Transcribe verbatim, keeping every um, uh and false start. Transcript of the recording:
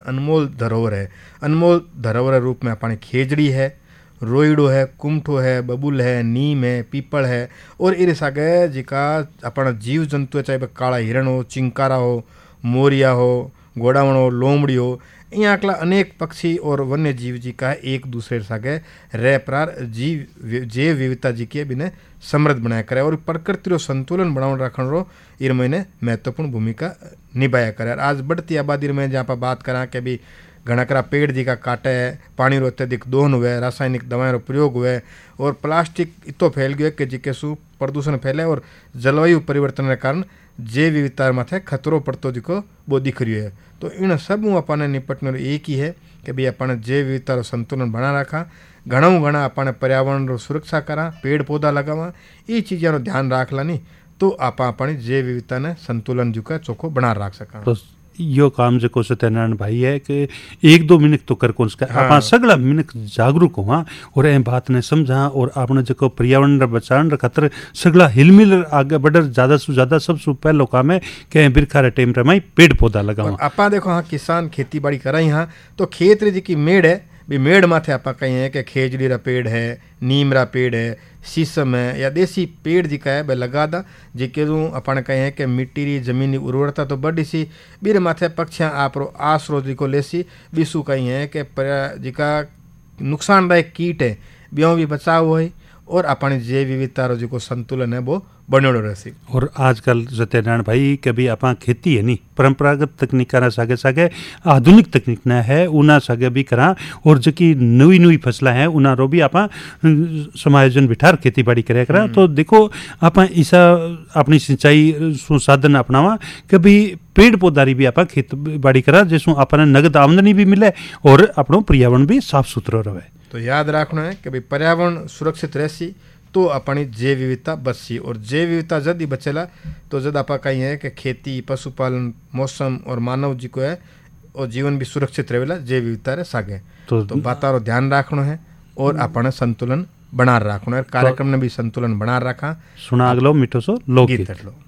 अनमोल धरोहर है। अनमोल धरोहर रूप में अपनी खेजड़ी है, रोईडो है, कुमठो है, बबुल है, नीम है, पीपल है और इरे सागे जिका अपना जीव जंतु है, चाहे वह काला हिरण हो, चिंकारा हो, मोरिया हो, घोड़ावण हो, लोमड़ी हो, यहाँ अकला अनेक पक्षी और वन्य जीव जी का एक दूसरे सागे रह प्रार जीव जैव विविधता जी के बिने समृद्ध बनाया करे और प्रकृति रो संतुलन बनावन रखण रो इन महीने महत्वपूर्ण भूमिका निभाया करे। आज बढ़ती आबादी में जहाँ पर बात करा कि भी घना करा पेड़ जी का काटे है, पानी रो अत्यधिक दोहन हुए, रासायनिक दवाएं रो प्रयोग हुए और प्लास्टिक इतो फैल गयो कि जिके सु प्रदूषण फैले और जलवायु परिवर्तन के कारण जैव विविधता माथे खतरो पड़तो जिको वो दिख रही है। तो इन सब अपने निपटने एक ही है कि भाई अपने जैव विविधता रो संतुलन बना रखा, घणो घना अपने पर्यावरण रो सुरक्षा करा, पेड़ पौधा लगावा, ये चीज़ों रो ध्यान राख लानी तो आप अपनी जैव विविधता ने संतुलन जो है चोखो बना रख सका। तो यो काम जो सत्यनारायण भाई है कि एक दो मिनट तो कर कौन सका हाँ। आप सगला मिनट जागरूक हुआ और ए बात ने समझा और आपने जो पर्यावरण बचाने रे खातर सगला हिलमिल आगे बढ़ ज्यादा से ज्यादा सबसे पहलो काम है कि बिरखा रे टाइम रे पेड़ पौधा लगावा। आपा देखो हाँ किसान खेती बाड़ी कराई हाँ तो खेत रे जी मेड़ है भी मेड़ माथे आप कहीं है कि खेजड़ी रा पेड़ है, नीम रा पेड़ है, शीशम है या देसी पेड़ जी का है वह लगा दा जिके अपन कहें है कि मिट्टी री जमीन की उर्वरता तो बढ़ी सी बीरे माथे पक्षियाँ आप रो आसरो जी को लेसी बीसू कहीं है कि जिका नुकसानदायक कीट है ब्यों भी बचाव है और अपनी जैव विविधता रो जो संतुलन है वो बनेड़ो रहसी। और आजकल सत्यनारायण भाई कभी आप खेती है नहीं परंपरागत तकनीक करा सागे सागे आधुनिक तकनीक ना है उना सागे भी करा और जो कि नई नई फसला है उना रो भी आप समायोजन बिठार खेती बाड़ी करे करा। तो देखो आप ऐसा अपनी सिंचाई साधन अपनावा कभी पेड़ पौधारी भी आप खेत बाड़ी करा जिसमें अपने नगद आमदनी भी मिले और अपनो पर्यावरण भी साफ सुथरो रहे। तो याद रखना है कि भाई पर्यावरण सुरक्षित रहसी तो अपनी जैव विविधता बचसी और जैव विविधता जद ही बचेला तो जद आप कहीं है कि खेती पशुपालन मौसम और मानव जी को है और जीवन भी सुरक्षित रहेला जैव विविधता रे सागे। तो, तो बाता रो ध्यान रखना है और अपने संतुलन बना रखना है। कार्यक्रम ने भी संतुलन बना रखा। सुना अगलो मिठो सो लोकगीत।